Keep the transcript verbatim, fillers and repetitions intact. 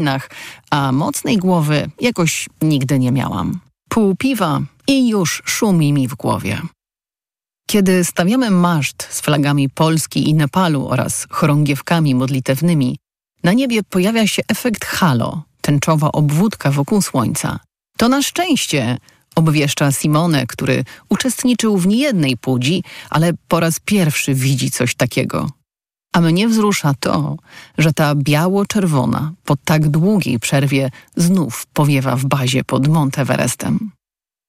a mocnej głowy jakoś nigdy nie miałam. Pół piwa i już szumi mi w głowie. Kiedy stawiamy maszt z flagami Polski i Nepalu oraz chorągiewkami modlitewnymi, na niebie pojawia się efekt halo, tęczowa obwódka wokół Słońca. To na szczęście, obwieszcza Simone, który uczestniczył w niejednej pudzi, ale po raz pierwszy widzi coś takiego. A mnie wzrusza to, że ta biało-czerwona po tak długiej przerwie znów powiewa w bazie pod Monteverestem.